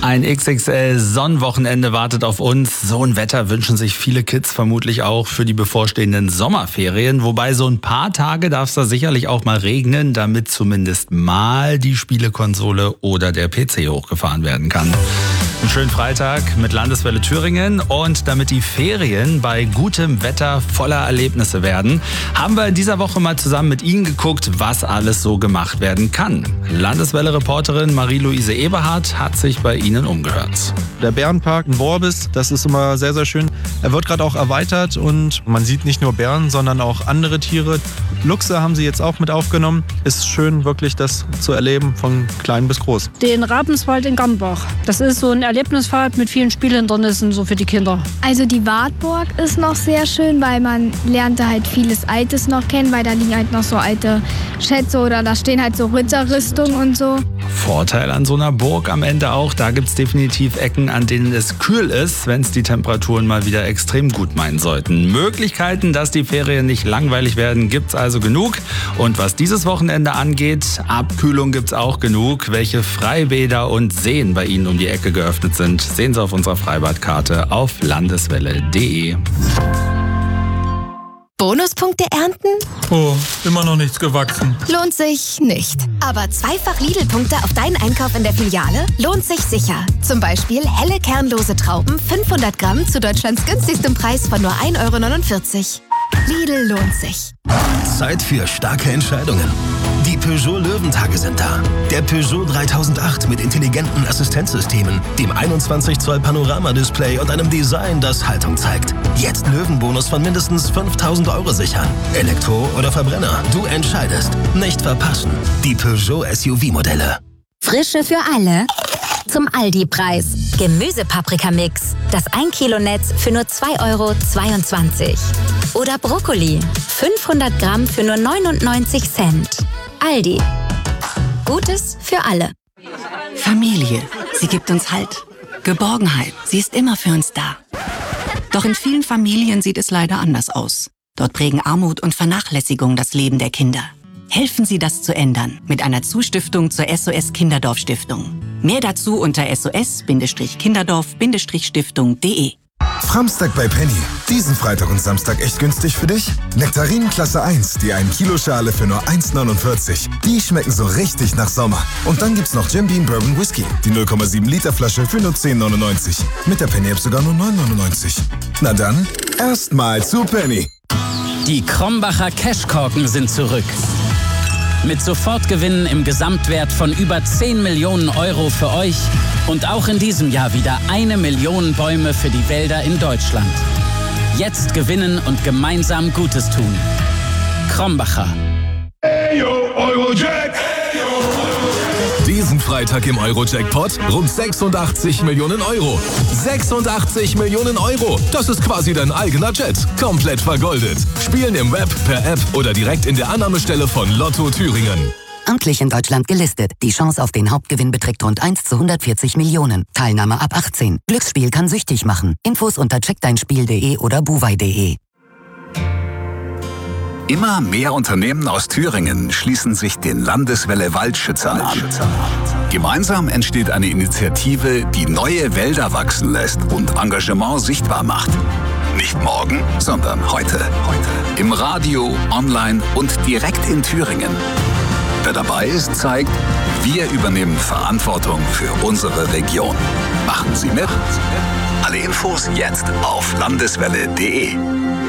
Ein XXL-Sonnenwochenende wartet auf uns. So ein Wetter wünschen sich viele Kids vermutlich auch für die bevorstehenden Sommerferien. Wobei so ein paar Tage darf es da sicherlich auch mal regnen, damit zumindest mal die Spielekonsole oder der PC hochgefahren werden kann. Einen schönen Freitag mit Landeswelle Thüringen, und damit die Ferien bei gutem Wetter voller Erlebnisse werden, haben wir in dieser Woche mal zusammen mit Ihnen geguckt, was alles so gemacht werden kann. Landeswelle-Reporterin Marie-Louise Eberhardt hat sich bei Ihnen umgehört. Der Bärenpark in Worbis, das ist immer sehr, sehr schön. Er wird gerade auch erweitert und man sieht nicht nur Bären, sondern auch andere Tiere. Luchse haben sie jetzt auch mit aufgenommen. Ist schön, wirklich das zu erleben, von klein bis groß. Den Ravenswald in Gambach. Das ist so ein Erlebnisfahrt mit vielen Spielhindernissen, so für die Kinder. Also die Wartburg ist noch sehr schön, weil man lernte halt vieles Altes noch kennen, weil da liegen halt noch so alte Schätze oder da stehen halt so Ritterrüstungen und so. Vorteil an so einer Burg am Ende auch, da gibt es definitiv Ecken, an denen es kühl ist, wenn es die Temperaturen mal wieder extrem gut meinen sollten. Möglichkeiten, dass die Ferien nicht langweilig werden, gibt es also genug. Und was dieses Wochenende angeht, Abkühlung gibt es auch genug. Welche Freibäder und Seen bei Ihnen um die Ecke geöffnet sind, sehen Sie auf unserer Freibadkarte auf landeswelle.de. Bonuspunkte ernten? Oh, immer noch nichts gewachsen. Lohnt sich nicht. Aber zweifach Lidl-Punkte auf deinen Einkauf in der Filiale lohnt sich sicher. Zum Beispiel helle kernlose Trauben 500 Gramm zu Deutschlands günstigstem Preis von nur 1,49 €. Lidl lohnt sich. Zeit für starke Entscheidungen. Die Peugeot Löwentage sind da. Der Peugeot 3008 mit intelligenten Assistenzsystemen, dem 21 Zoll Panoramadisplay und einem Design, das Haltung zeigt. Jetzt Löwenbonus von mindestens 5.000 € sichern. Elektro oder Verbrenner, du entscheidest. Nicht verpassen. Die Peugeot SUV-Modelle. Frische für alle zum Aldi-Preis. Gemüsepaprikamix. Das 1 Kilo Netz für nur 2,22 €. Oder Brokkoli. 500 Gramm für nur 99 Cent. Aldi. Gutes für alle. Familie. Sie gibt uns Halt. Geborgenheit. Sie ist immer für uns da. Doch in vielen Familien sieht es leider anders aus. Dort prägen Armut und Vernachlässigung das Leben der Kinder. Helfen Sie, das zu ändern mit einer Zustiftung zur SOS Kinderdorf Stiftung. Mehr dazu unter sos-kinderdorf-stiftung.de. Framstag bei Penny. Diesen Freitag und Samstag echt günstig für dich? Nektarinen Klasse 1, die 1 Kilo Schale für nur 1,49 €. Die schmecken so richtig nach Sommer. Und dann gibt's noch Jim Beam Bourbon Whisky, die 0,7 Liter Flasche für nur 10,99 €. Mit der Penny-App sogar nur 9,99 €. Na dann, erstmal zu Penny. Die Krombacher Cashkorken sind zurück. Mit Sofortgewinnen im Gesamtwert von über 10 Millionen € für euch und auch in diesem Jahr wieder 1 Million Bäume für die Wälder in Deutschland. Jetzt gewinnen und gemeinsam Gutes tun. Krombacher. Eurojack! Diesen Freitag im Eurojackpot rund 86 Millionen €. 86 Millionen €! Das ist quasi dein eigener Jet. Komplett vergoldet. Spielen im Web, per App oder direkt in der Annahmestelle von Lotto Thüringen. Amtlich in Deutschland gelistet. Die Chance auf den Hauptgewinn beträgt rund 1 zu 140 Millionen. Teilnahme ab 18. Glücksspiel kann süchtig machen. Infos unter checkdeinspiel.de oder buwei.de. Immer mehr Unternehmen aus Thüringen schließen sich den Landeswelle Waldschützern an. Gemeinsam entsteht eine Initiative, die neue Wälder wachsen lässt und Engagement sichtbar macht. Nicht morgen, sondern heute. Im Radio, online und direkt in Thüringen. Wer dabei ist, zeigt, wir übernehmen Verantwortung für unsere Region. Machen Sie mit? Alle Infos jetzt auf landeswelle.de.